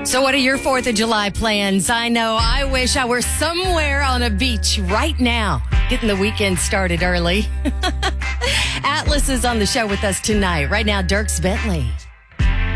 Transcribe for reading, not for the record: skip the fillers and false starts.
So what are your 4th of July plans? I know I wish I were somewhere on a beach right now, getting the weekend started early. Atlas is on the show with us tonight. Right now, Dierks Bentley.